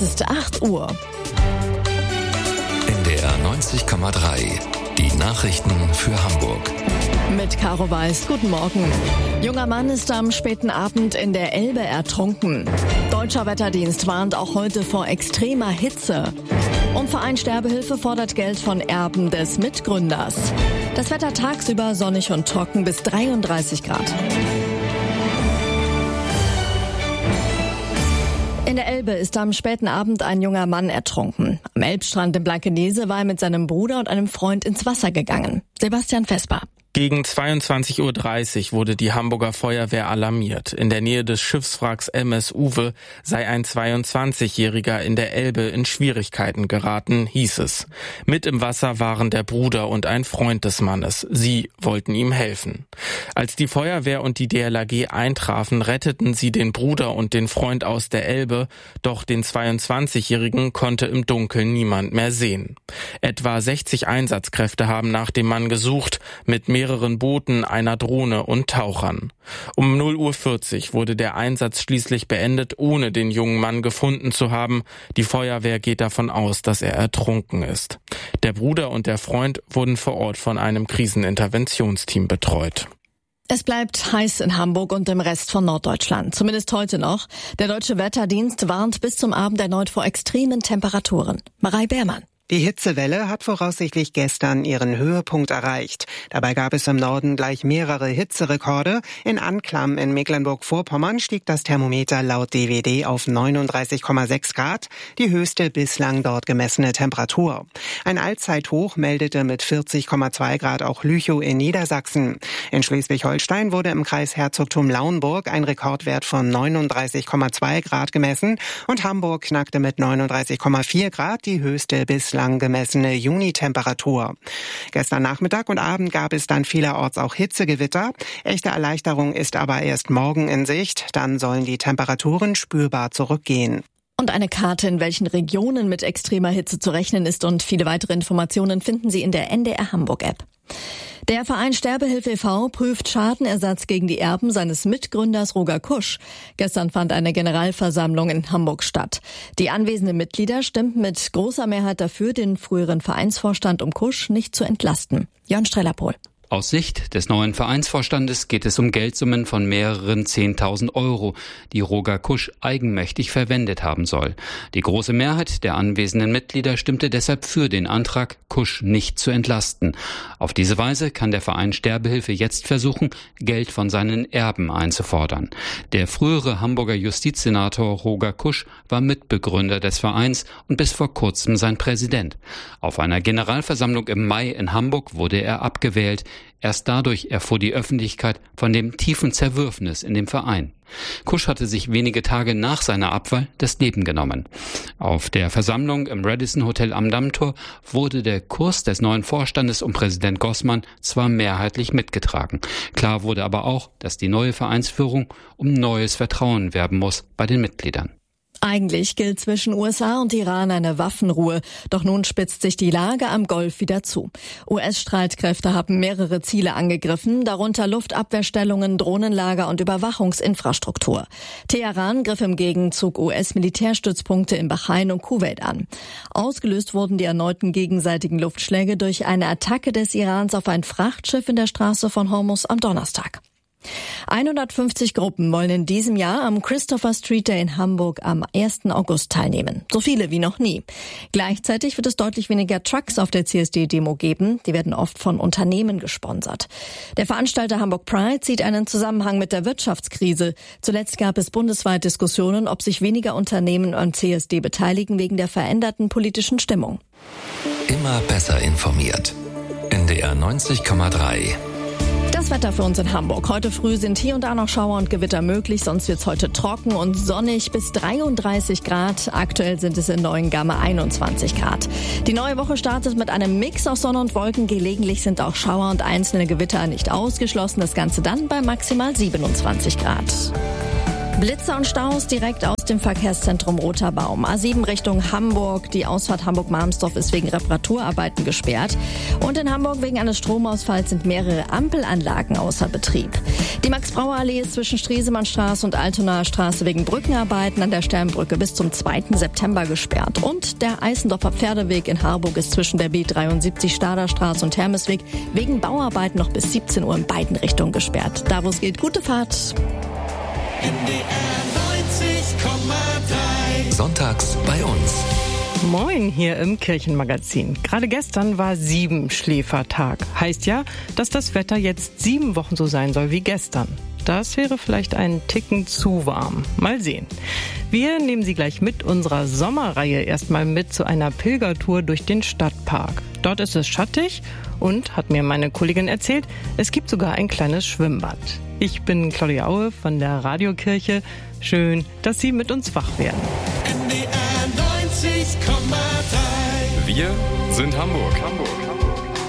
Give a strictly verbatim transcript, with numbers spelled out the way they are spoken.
Es ist acht Uhr. In der neunzig Komma drei. Die Nachrichten für Hamburg. Mit Caro Weiß, guten Morgen. Junger Mann ist am späten Abend in der Elbe ertrunken. Deutscher Wetterdienst warnt auch heute vor extremer Hitze. Und Verein Sterbehilfe fordert Geld von Erben des Mitgründers. Das Wetter tagsüber sonnig und trocken bis dreiunddreißig Grad. In der Elbe ist am späten Abend ein junger Mann ertrunken. Am Elbstrand in Blankenese war er mit seinem Bruder und einem Freund ins Wasser gegangen. Sebastian Vesper. Gegen zweiundzwanzig Uhr dreißig wurde die Hamburger Feuerwehr alarmiert. In der Nähe des Schiffswracks M S Uwe sei ein zweiundzwanzigjähriger in der Elbe in Schwierigkeiten geraten, hieß es. Mit im Wasser waren der Bruder und ein Freund des Mannes. Sie wollten ihm helfen. Als die Feuerwehr und die D L R G eintrafen, retteten sie den Bruder und den Freund aus der Elbe, doch den zweiundzwanzigjährigen konnte im Dunkeln niemand mehr sehen. Etwa sechzig Einsatzkräfte haben nach dem Mann gesucht, mit mehreren Booten, einer Drohne und Tauchern. Um null Uhr vierzig wurde der Einsatz schließlich beendet, ohne den jungen Mann gefunden zu haben. Die Feuerwehr geht davon aus, dass er ertrunken ist. Der Bruder und der Freund wurden vor Ort von einem Kriseninterventionsteam betreut. Es bleibt heiß in Hamburg und im Rest von Norddeutschland, zumindest heute noch. Der Deutsche Wetterdienst warnt bis zum Abend erneut vor extremen Temperaturen. Marei Beermann. Die Hitzewelle hat voraussichtlich gestern ihren Höhepunkt erreicht. Dabei gab es im Norden gleich mehrere Hitzerekorde. In Anklam in Mecklenburg-Vorpommern stieg das Thermometer laut D W D auf neununddreißig Komma sechs Grad, die höchste bislang dort gemessene Temperatur. Ein Allzeithoch meldete mit vierzig Komma zwei Grad auch Lüchow in Niedersachsen. In Schleswig-Holstein wurde im Kreis Herzogtum Lauenburg ein Rekordwert von neununddreißig Komma zwei Grad gemessen und Hamburg knackte mit neununddreißig Komma vier Grad die höchste bislang gemessene Junitemperatur. Gestern Nachmittag und Abend gab es dann vielerorts auch Hitzegewitter. Echte Erleichterung ist aber erst morgen in Sicht. Dann sollen die Temperaturen spürbar zurückgehen. Und eine Karte, in welchen Regionen mit extremer Hitze zu rechnen ist, und viele weitere Informationen finden Sie in der N D R Hamburg-App. Der Verein Sterbehilfe e V prüft Schadenersatz gegen die Erben seines Mitgründers Roger Kusch. Gestern fand eine Generalversammlung in Hamburg statt. Die anwesenden Mitglieder stimmten mit großer Mehrheit dafür, den früheren Vereinsvorstand um Kusch nicht zu entlasten. Jörn Streller-Pohl. Aus Sicht des neuen Vereinsvorstandes geht es um Geldsummen von mehreren zehntausend Euro, die Roger Kusch eigenmächtig verwendet haben soll. Die große Mehrheit der anwesenden Mitglieder stimmte deshalb für den Antrag, Kusch nicht zu entlasten. Auf diese Weise kann der Verein Sterbehilfe jetzt versuchen, Geld von seinen Erben einzufordern. Der frühere Hamburger Justizsenator Roger Kusch war Mitbegründer des Vereins und bis vor kurzem sein Präsident. Auf einer Generalversammlung im Mai in Hamburg wurde er abgewählt. Erst dadurch erfuhr die Öffentlichkeit von dem tiefen Zerwürfnis in dem Verein. Kusch hatte sich wenige Tage nach seiner Abwahl das Leben genommen. Auf der Versammlung im Radisson Hotel am Dammtor wurde der Kurs des neuen Vorstandes um Präsident Gossmann zwar mehrheitlich mitgetragen. Klar wurde aber auch, dass die neue Vereinsführung um neues Vertrauen werben muss bei den Mitgliedern. Eigentlich gilt zwischen U S A und Iran eine Waffenruhe. Doch nun spitzt sich die Lage am Golf wieder zu. U S-Streitkräfte haben mehrere Ziele angegriffen, darunter Luftabwehrstellungen, Drohnenlager und Überwachungsinfrastruktur. Teheran griff im Gegenzug U S-Militärstützpunkte in Bahrain und Kuwait an. Ausgelöst wurden die erneuten gegenseitigen Luftschläge durch eine Attacke des Irans auf ein Frachtschiff in der Straße von Hormuz am Donnerstag. hundertfünfzig Gruppen wollen in diesem Jahr am Christopher Street Day in Hamburg am ersten August teilnehmen. So viele wie noch nie. Gleichzeitig wird es deutlich weniger Trucks auf der C S D-Demo geben. Die werden oft von Unternehmen gesponsert. Der Veranstalter Hamburg Pride sieht einen Zusammenhang mit der Wirtschaftskrise. Zuletzt gab es bundesweit Diskussionen, ob sich weniger Unternehmen am C S D beteiligen wegen der veränderten politischen Stimmung. Immer besser informiert. N D R neunzig Komma drei. Das Wetter für uns in Hamburg. Heute früh sind hier und da noch Schauer und Gewitter möglich, sonst wird es heute trocken und sonnig bis dreiunddreißig Grad. Aktuell sind es in Neuengamme einundzwanzig Grad. Die neue Woche startet mit einem Mix aus Sonne und Wolken. Gelegentlich sind auch Schauer und einzelne Gewitter nicht ausgeschlossen. Das Ganze dann bei maximal siebenundzwanzig Grad. Blitzer und Staus direkt aus dem Verkehrszentrum Roter Baum. A sieben Richtung Hamburg. Die Ausfahrt Hamburg-Marmsdorf ist wegen Reparaturarbeiten gesperrt. Und in Hamburg wegen eines Stromausfalls sind mehrere Ampelanlagen außer Betrieb. Die Max-Brauer-Allee ist zwischen Stresemannstraße und Altonaer Straße wegen Brückenarbeiten an der Sternbrücke bis zum zweiten September gesperrt. Und der Eisendorfer Pferdeweg in Harburg ist zwischen der B dreiundsiebzig Staderstraße und Hermesweg wegen Bauarbeiten noch bis siebzehn Uhr in beiden Richtungen gesperrt. Da wo es geht, gute Fahrt. N D R neunzig Komma drei. Sonntags bei uns. Moin hier im Kirchenmagazin. Gerade gestern war Siebenschläfertag. Heißt ja, dass das Wetter jetzt sieben Wochen so sein soll wie gestern. Das wäre vielleicht ein Ticken zu warm. Mal sehen. Wir nehmen Sie gleich mit unserer Sommerreihe erstmal mit zu einer Pilgertour durch den Stadtpark. Dort ist es schattig und, hat mir meine Kollegin erzählt, es gibt sogar ein kleines Schwimmbad. Ich bin Claudia Aue von der Radiokirche. Schön, dass Sie mit uns wach werden. N D R neunzig Komma drei. Wir sind Hamburg. Hamburg.